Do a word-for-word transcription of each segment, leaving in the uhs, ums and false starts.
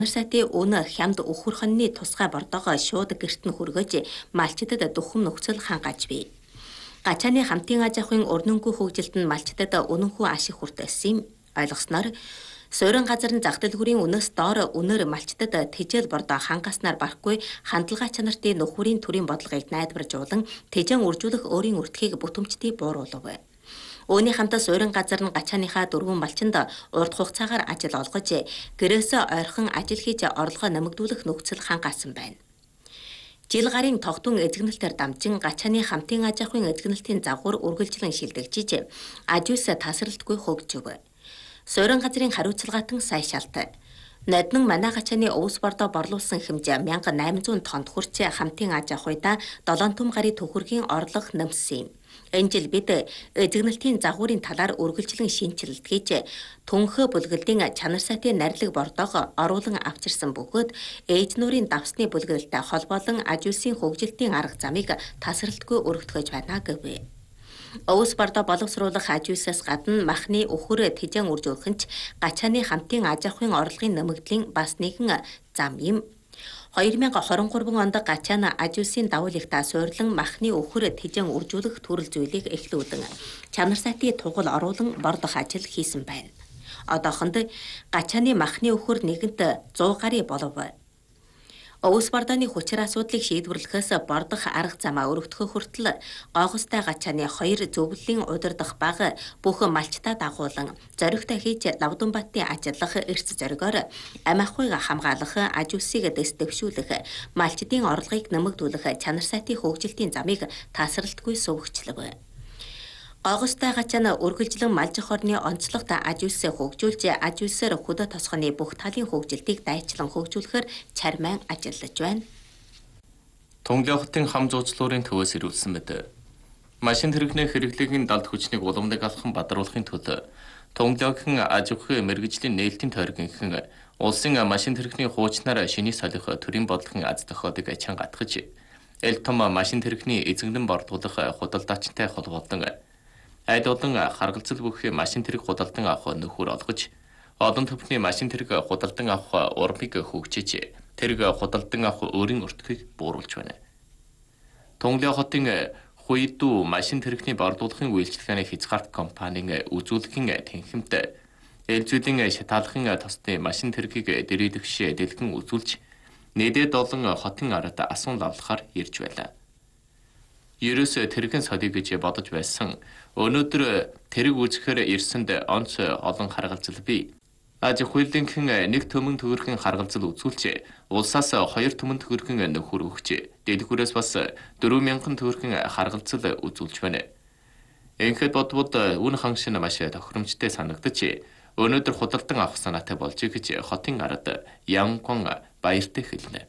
Сатын өнө хямд өхөрхөнний тусгай бордоогоо шууд гэрт нь хүргэж малчдад дөхөм нөхцөл хангаж бий. Гачааны хамтын аж ахуйн өрнөнгөө хөгжилд нь малчдад үнэнхүү ашиг хүртээсэн юм. Ойлгосноор суурин газар нь зах дэлгүүрийн үнээс доор үнээр малчдад тэжээл бордоо хангаснаар барахгүй хандлага чанартын нөхөрийн төрийн бодлогыг найдваржуулан тэжээн үржүүлэх өөрийн үртгийг бүтэмжтэй бууруулав. Үүний хамтаа суурин газар нь гачааныхаа дөрвөн малчинд урт хугацаагаар ажил олгож гэрээсээ ойрхон ажил хийж орлогоо нэмэгдүүлэх нөхцөл хангаасан байна. Жил гарын тогтун эзэгнэлтээр дамжин гачааны хамтын аж ахуйн эзэгнэлтийн загвар үргэлжлэн шилдэгжиж аж үс тасралтгүй хөгжөв. Суурин газрын хариуцлагаатан сая шалт. Ноднон манай гачааны өвс бордоо борлуулсан хэмжээ one thousand eight hundred тонн хүрч хамтын аж ахуйда seven том гаруй төхөргийн орлого нэмсэн юм. Энэ жил бид эзэгнэлтийн загварын талаар үргэлжлэн шинжилэлт хийж түнхөө бүлгэлтийн чанар сайтын нарилэг бордоог оруулан авчирсан бөгөөд ээж нуурын давсны бүлгэлтэй холбоолон аж үйлсийн хөгжилтийн арга замыг тасралтгүй өргөтгөж байна гэв. Өвс бордоо боловсруулах аж үйлсээс гадна махны өхөр тэжээн үржүүлэх нь гачааны хамтын аж ахуйн орлогын нэмэгдлийн бас нэгэн зам юм. twenty twenty-three онд гачаана аж үйлсийн давуу ихта суйрлан махны өхөр тэжээн үржүүлэх төрөл зүйлийг эхлүүлэн чанар сайтын тугал оруулан бордох ажил хийсэн байна. Одоохонд гачааны махны өхөр нэгэнт one hundred гаруй болов. Өвс бордооны хүчээр асуудлыг шийдвэрлэхээс бордох арга замаа өргөдөхө хүртэл гогостой гачааны хоёр зөвлөлийн удирдах баг бүх малчтаа дагуулan зоригтой хийж Лавдунбатын ажиллах эрс зоригоор амь ахуйг хамгаалах аж үйлсийг дэвшүүлэх малчдын орлогыг нэмэгдүүлэх чанар сайтын хөгжилтийн замыг тасралтгүй сувгчлав. Гогостой гачаана үргэлжлэн малжих орны онцлогт аж үйлсээ хөгжүүлж аж үйлсээр хөдөө тосгоны бүх талын хөгжилтийг дайчлан хөгжүүлэхээр чармайн ажиллаж байна. Тунгалин хотын хам зуучлуурын төвөөс ирүүлсэн мэт. Машин хэрэглэний хэрэглээгийн далд хүчнийг уламжлалт алхан бадруулахын тулд Тунгалинхан аж ахуйн мэргэжлийн нээлтийн тойргийнхан улсын машин хэрэглэний хуучнаар шиний солих төрийн бодлогын аз тохиолыг ачаан гатгаж эл том машин хэрэглэний эзэгнэн бордуулах худалдаачтай холбоолон айд олон харгалзал бүх машин тэрэг худалдан авах нөхөр олгож олон төвхний машин тэрэг худалдан авах урмыг хөгжиж тэрэг худалдан авах өөрийн өртгийг бууруулж байна. Тунгалин хотын Хуйдуу машин тэрэгний борлуулахын үйлчилгээний хязгаарт компанийн үзүүлэхийн тэнхимд ээлжүүдийн шатаалхын тосны машин тэрэгийг дэрийдэгш дэлгэн үзүүлж нэдэд олон хотын ард асуун лавлахаар ирж байлаа. Ерөөс тэрхэн содыг гэж бодож байсан. Өнөөдөр тэрэг үүсгэхээр ирсэнд онц олон харгалзал бий. Аж ахуйлынхан нэг төмөн төгөрхөн харгалзал үзүүлж, улсаас хоёр төмөн төгөрхөн нөхөр өгч, дэлгүүрээс бас four thousand төгөрхөн харгалзал үзүүлж байна. Ингээд бодвол үн ханшин маш тохиромжтой санагдаж, өнөөдөр худалдан авах санаатай болж гэж хотын ард Янгон баяртай хэлнэ.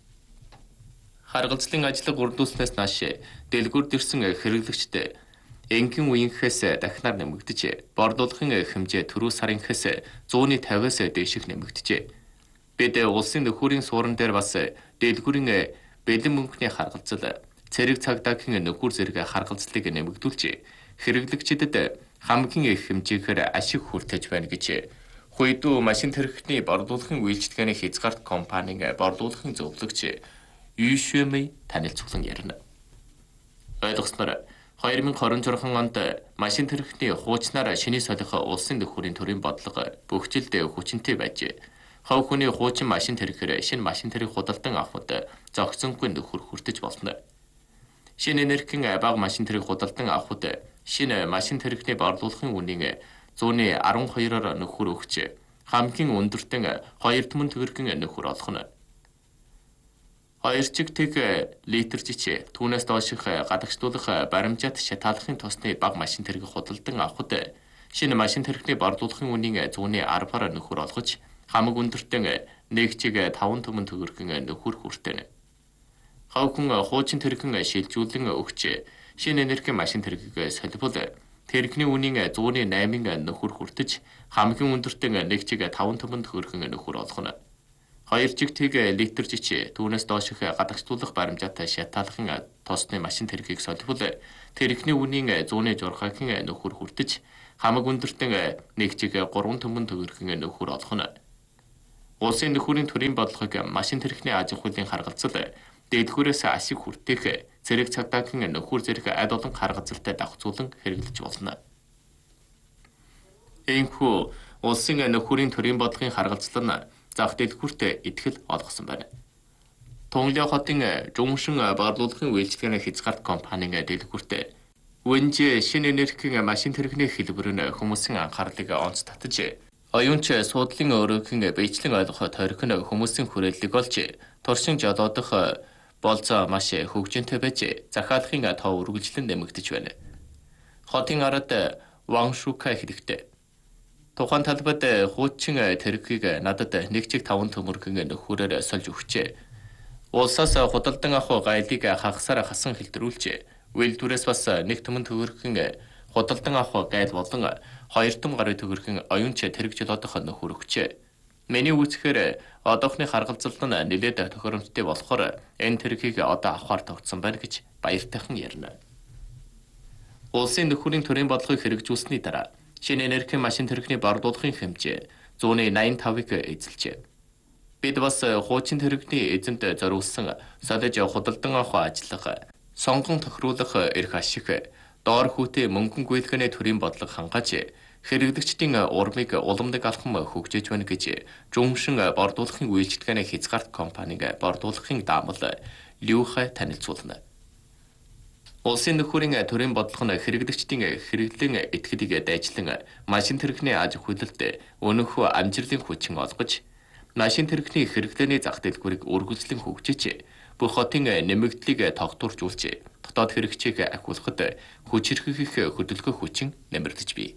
Харгалзлын ажлыг үрдүүлснээс нааш дэлгүүрд ирсэн хэрэглэгчтэй энгийн үеийнхээс дахинаар нэмэгдэж, борлуулахын хэмжээ түрүү сарынхээс one fifty-аас дээших нэмэгдэжээ. Бид улсын нөхөрийн суурин дээр бас дэлгүүрийн бэлэн мөнгөний харгалзал, цэрэг цагдаагийн нөхөр зэрэг харгалзлыг нэмэгдүүлж, хэрэглэгчдэд хамгийн их хэмжээгээр ашиг хүртэж байна гэж Хуйдуу машин тэрэгний борлуулахын үйлчилгээний хязгаарт компанийн борлуулахын зөвлөгч Юшэмэй танилцуулан ярина. Ойлгосноор twenty twenty-six онд машин тэрэгний хуучнаар шиний солих улсын нөхөрийн төрийн бодлого бүгжилд хүчинтэй байж, хов хүний хуучин машин тэрэгээр шинэ машин тэрэг худалдан авахд зохицонгүй нөхөр хүртэж болно. Шинэ энергийн бага машин тэрэг худалдан авахд шинэ машин тэрэгний борлуулахын үнийн one twelve-оор нөхөр өгч, хамгийн өндөртөн two төмөн төгрөгийн нөхөр олох нь. Хоёр чигтэг литр жич түүнээс дооших гадагшлуулах баримжаат шатаалахын тосны бага машин тэрэг худалдан авахд шинэ машин тэрэгний борлуулахын үнийн one ten-аар нөхөр олгож, хамаг өндөртөн нэг чиг five төмөн төгрөгийн нөхөр хүртэнэ. Хав хүн хуучин тэрэгэн шилжүүлэн өгч, шинэ энерги машин тэрэгийг солибол тэрэгний үнийн one oh eight нөхөр хүртэж, хамгийн өндөртөн нэг чиг five төмөн төгрөгийн нөхөр олох нь. Хоёр чигтэг литр жич түүнээс дооших гадагшлуулах баримжаатай шатаалахын тосны машин тэрэгийг солибол тэрэгний үнийн one sixty-гийн нөхөр хүртэж, хамаг өндөртөн нэг чиг three төмөн төгрөгийн нөхөр олох нь. Улсын нөхөрийн төрийн бодлогыг машин тэрхний аж ахуйлын харгалзал дэлгүүрээс ашиг хүртээх зэрэг цагдаагийн нөхөр зэрэг аль олон харгалзалтай давхцуулан хэрэглэж болно. Энэхүү улсын нөхөрийн төрийн бодлогын харгалзал нь зах дэлгүүрт итгэл олгосон байна. Тунгалин хотын Жумшин борлуулалтын үйлчилгээний хязгаарт компанийн дэлгүүрт Үнжи шинэ энергийн машин тэрхний хэлбэр нь хүмүүсийн анхаарлыг онц татж, оюунч суудлын өрөөхөн биечлэн ойлгох тойрог нь хүмүүсийн хүрээллийг олж, туршин жолоодох болзоо маш хөгжинтэй байж захиалгын тоо үргэлжлэн нэмэгдэж байна. Хотын ард Ваншука хэлэхдээ тухайн талбайд хуучин тэргийг надад нэг чиг таван төмөргөн нөхөрөөр сольж өгчээ. Улсаас худалдан авах гайлыг хагасаар хасан хэлтрүүлж, үйлдвэрээс бас нэг төмөн төгөргөн худалдан авах gaйл болон хоёр том гарын төгөргөн оюунч тэрэг жолоодох нөхөр өгчээ. Миний үзэхээр одоохны харгалзалт нь нэлээд тохиромжтой болохоор энэ тэргийг одоо авахар тогтсон байна гэж баяртайхан ярина. Улсын нөхөрийн төрийн бодлогыг хэрэгжүүлсэний дараа шинэ энергийн машин тэрэгний борлуулалтын хэмжээ зуун найман тавыг эзэлжээ. Бид бас хуучин тэрэгний эзэмд зориулсан солиж худалдан авах ажиллага, сонгон тохируулах эрх ашиг, доор хүүтэй мөнгөн гүйлгээний төрийн бодлого хангааж хэрэглэгчдийн урмыг уламдаг алхам хөгжиж байна гэж Жумшин борлуулалтын үйлчилгээний хязгаарт компаниг борлуулалтын даамал Люхэ танилцуулна. Улсын нөхөрийн төрийн бодлого нь хэрэглэгчдийн хэрэглэн этгэлийг дайжлан машин тэрэгний аж ахуйлалд өнөөхөө амжилтын хүчин олгож, машин тэрэгний хэрэглээний зах дэлгүүрийг үргэлжлэн хөгжиж, бүх хотын нэмэгдлийг тогтворжуулж, дотоод хэрэгчийг ахиулахад хүчирхэх хөдөлгөх хүчин нэмэгдэж бий.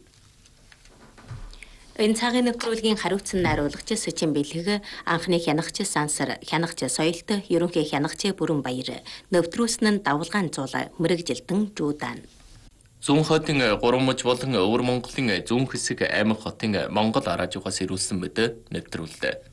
Энэ цагийн нэвтрүүлгийн хариуцсан найруулагч Сэжин Бэлэг, анхны хянагч Сансар, хянагч Соёлт, ерөнхий хянагч Бүрэн Баяр, нэвтрүүлсэн нь Давлгаан Зуул, Мэрэгжилтэн Жуудан. Зүүн хотын гурван муж болон өвөр Монголын зүүн хэсэг аймаг хотын Монгол араажуугаас ирүүлсэн мэт нэвтрүүллээ.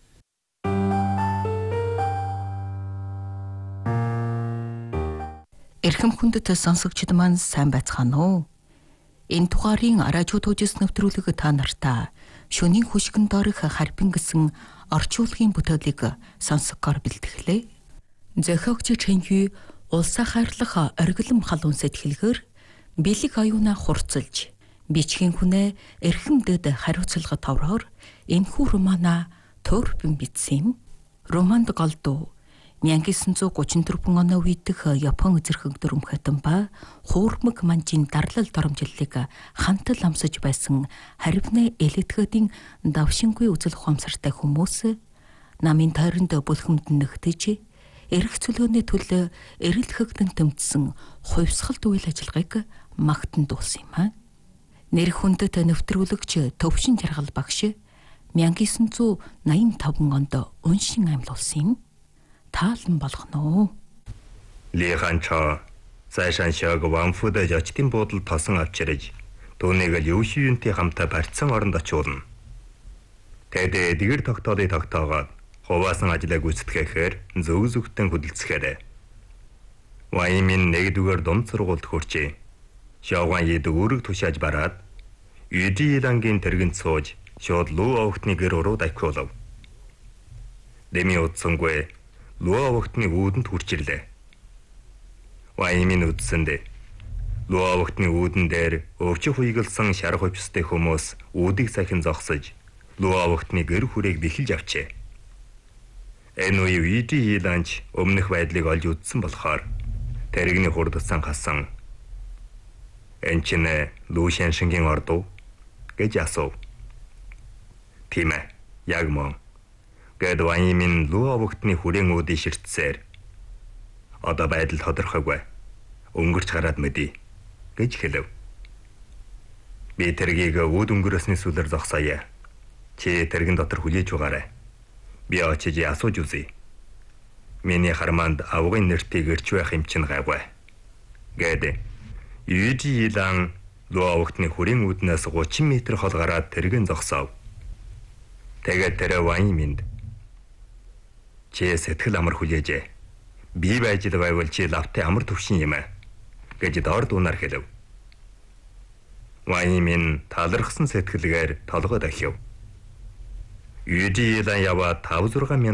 Эрхэм хүндэт сонсогчид маань сайн байцгаана уу? Энэ дугаарын араажууд хужис нэвтрүүлэг та нартаа шөнийн хүшгэн доорх харбин гэсэн орчуулгын бүтээлийг сонсгоор бэлтгэлээ. Зохиогч Чэнхүй улсаа хайрлах оргилом халуун сэтгэлгээр бэлэг оюунаа хурцлж, бичгийн хүнээ эрхэмдэд хариуцлага товроор энэхүү романа төрбөн бичсэн. Романд голдуу 천구 삼십사 оноо үедх Япон эзэрхэг дүрмхэтэн ба хуурмаг манжийн дарлал доромжллыг хантал амсаж байсан харвны элэтгэдийн давшингүй үзэл ухамсартай хүмүүс намын тойронд бүлхэмд нэгтэж эрх чөлөөний төлөө эрэл хэгдэн тэмцсэн хувьсгалт үйл ажиллагааг магтан дуулсан юм а. Нэр хүндэт нэвтрүүлэгч Төвшин Жаргал багш 천구 найман онд уншин амьлуулсан юм. Таалан болгоно. Ли Ханча цаашаа шог Ванфуд жочдын буудал тосон авчирж түүнийг л Юшиюнтэй хамтаа барьсан оронд очиулна. Тэд эдгэр тогтоодыг тогтоогоод хуваасан ажлаа гүйцэтгэхээр зөв зөвхтэн хөдөлцөхээр Ваймин нэгдүгээр дунд сургуульд хүрчээ. Шооган ид үүрэг тушааж бараад Юдиилангийн тэргэнд сууж шууд Луу овогтны гэр уруу дайхуулав. Дэми утсангүй Луу овогтны үүдэнд хүрчирлээ. Ваймин үдсэндээ Луу овогтны үүдэн дээр өвчөх хуйгалсан шар хувьстай хүмүүс үүдийг сахин зогсож Луу овогтны гэр хүрээг бэхэлж авчээ. Энэ үе Юдииланч өмнөх байдлыг олж үзсэн болохоор тэрэгний хурдсан хасан. Энэ ч нэ Луу Шаншингийн ордуу гэж асуув. Тийм ээ, яг мөн. Гэд Ваймин Луу овогтны хүрээний үүдийг ширтсээр одоо байдал тодорхойгүй. Өнгөрч гараад мэдээ гэж хэлв. Би тэргийг үүд өнгөрөөсний сүлээр зогсоё. Чи тэрэгэн дотор хүлээж байгаарай. Би очиж асууж үзье. Миний харманд авгын нэртийг ирч байх юм чин гайгүй. Гэд Юдиилан Луу овогтны хүрээний үүднээс гучин метр хол гараад тэрэгэн зогсов. Тэгээд тэр Вайминд чи сэтгэл амар хүлээжээ. Би байж л байвал чи лавтай амар төвшин юм аа гэж доор дуунаар хэлв. Ваймин талархсан сэтгэлгээр толгой дахив. 유지에다 야와 다우즈로가 면